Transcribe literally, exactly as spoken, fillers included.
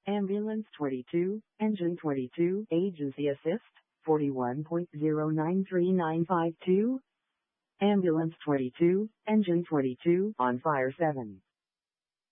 Ambulance twenty-two, Engine twenty-two, Agency Assist, forty-one point zero nine three nine five two. Ambulance twenty-two, Engine twenty-two, on fire seven.